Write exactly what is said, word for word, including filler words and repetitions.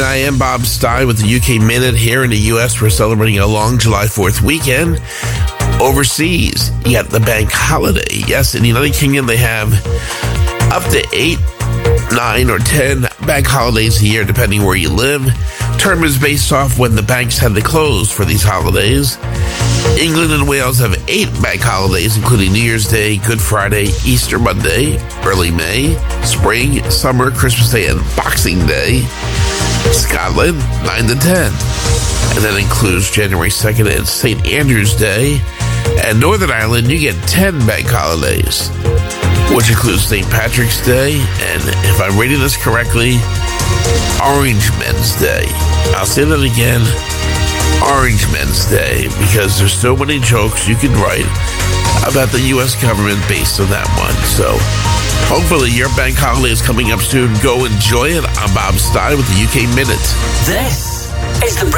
I am Bob Stein with the U K Minute. Here in the U S, we're celebrating a long July fourth weekend. Overseas, you got the bank holiday. Yes, in the United Kingdom, they have up to eight, nine, or ten bank holidays a year, depending where you live. Term is based off when the banks had to close for these holidays. England and Wales have eight bank holidays, including New Year's Day, Good Friday, Easter Monday, early May, spring, summer, Christmas Day, and Boxing Day. Scotland, nine to ten. And that includes January second and Saint Andrew's Day. And Northern Ireland, you get ten bank holidays, which includes Saint Patrick's Day, and if I'm reading this correctly, Orange Men's Day. I'll say that again, Orange Men's Day, because there's so many jokes you can write about the U S government based on that one. So hopefully your bank holiday is coming up soon. Go enjoy it. I'm Bob Stein with the U K Minute. This is the